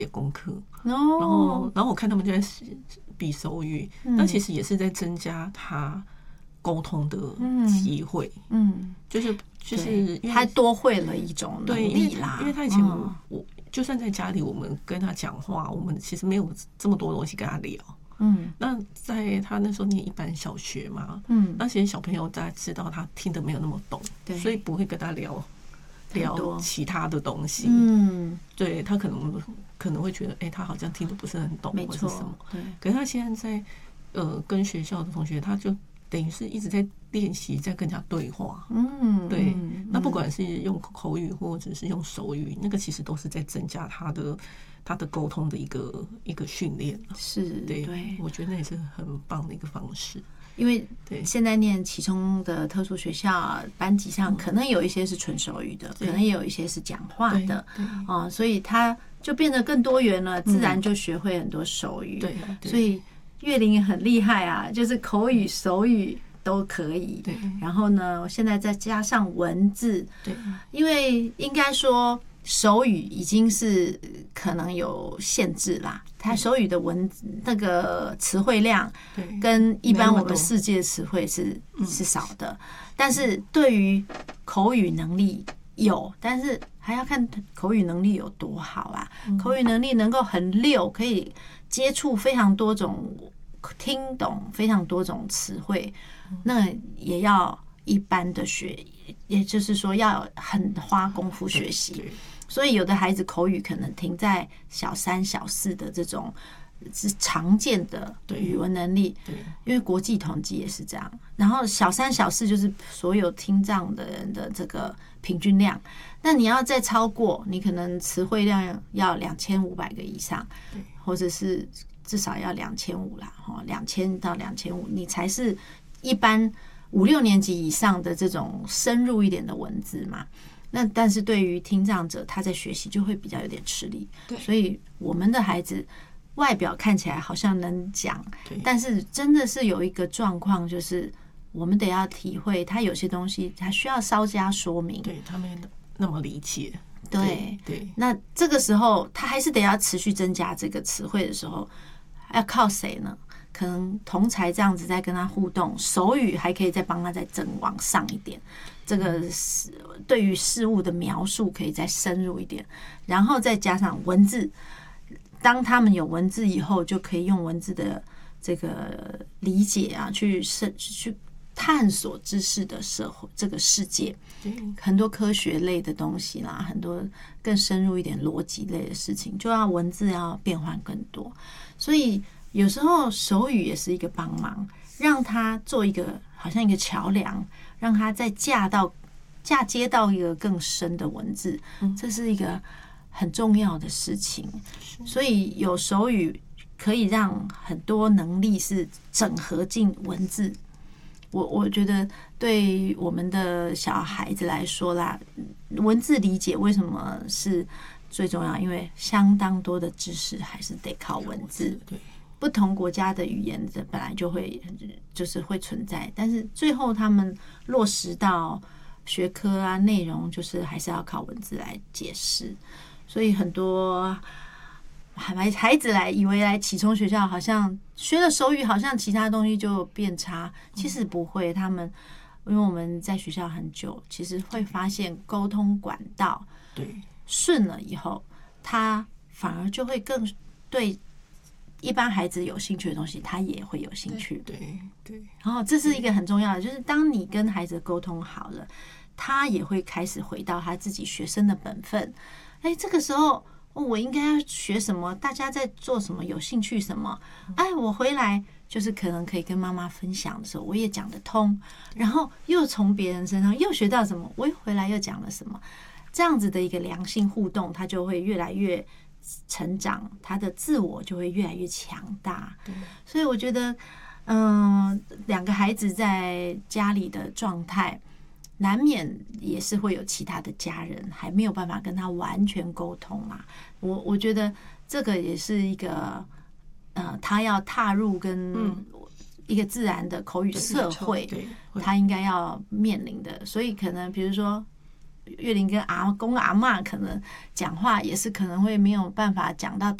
写功课， 哦， 然后我看他们就在比手语，那其实也是在增加他沟通的机会，就是因为他多会了一种能力啦。 因为他以前我就算在家里，我们跟他讲话，我们其实没有这么多东西跟他聊。那在他那时候念一般小学嘛，那些小朋友大家知道他听得没有那么懂，所以不会跟他聊其他的东西。对，他可能会觉得，他好像听得不是很懂，或是什么。可是他现在跟学校的同学，他就等于是一直在练习，在跟人家对话。对。那不管是用口语或者是用手语，那个其实都是在增加他的沟通的一个训练。 是，对， 我觉得那也是很棒的一个方式。 因为现在念启聪的特殊学校，班级上可能有一些是纯手语的，可能也有一些是讲话的，所以他就变得更多元了，自然就学会很多手语。所以月龄也很厉害啊，就是口语、手语都可以。然后呢，现在再加上文字，因为应该说手语已经是可能有限制啦，它手语的文字那个词汇量跟一般我们世界词汇是少的，但是对于口语能力有，但是还要看口语能力有多好啊。口语能力能够很溜，可以接触非常多种，听懂非常多种词汇，那也要一般的学，也就是说要很花功夫学习。所以有的孩子口语可能停在小3、小4的这种是常见的语文能力，因为国际统计也是这样。然后小3、小4就是所有听障的人的这个平均量，那你要再超过，你可能词汇量要2500个以上，或者是至少要2500啦，2000到2500，你才是一般5、6年级以上的这种深入一点的文字嘛。那但是对于听障者，他在学习就会比较有点吃力。所以我们的孩子外表看起来好像能讲，但是真的是有一个状况，就是我们得要体会他有些东西他需要稍加说明， 他没那么理解。 对，那这个时候他还是得要持续增加这个词汇的时候，要靠谁呢？可能同侪这样子在跟他互动，手语还可以再帮他再增往上一点，这个对于事物的描述可以再深入一点，然后再加上文字。当他们有文字以后，就可以用文字的这个理解啊，去探索知识的社会这个世界，很多科学类的东西啦，很多更深入一点逻辑类的事情，就要文字要变换更多。所以有时候手语也是一个帮忙，让他做一个好像一个桥梁，让他再嫁接到一个更深的文字，这是一个很重要的事情。所以有手语可以让很多能力是整合进文字。我觉得对我们的小孩子来说啦，文字理解为什么是最重要？因为相当多的知识还是得靠文字。不同国家的语言本来就是会存在，但是最后他们落实到学科啊内容，就是还是要靠文字来解释。所以很多孩子以为来启聪学校好像学了手语，好像其他东西就变差，其实不会。他们因为我们在学校很久，其实会发现沟通管道顺了以后，他反而就会更对一般孩子有兴趣的东西，他也会有兴趣。然后这是一个很重要的，就是当你跟孩子沟通好了，他也会开始回到他自己学生的本分。这个时候我应该要学什么？大家在做什么？有兴趣什么？我回来就是可能可以跟妈妈分享的时候，我也讲得通，然后又从别人身上又学到什么，我又回来又讲了什么，这样子的一个良性互动，他就会越来越成长，他的自我就会越来越强大。所以我觉得，两个孩子在家里的状态，难免也是会有其他的家人还没有办法跟他完全沟通啦。我觉得这个也是一个他要踏入跟一个自然的口语社会，他应该要面临的。所以可能比如说月龄跟阿公阿嬷可能讲话也是可能会没有办法讲到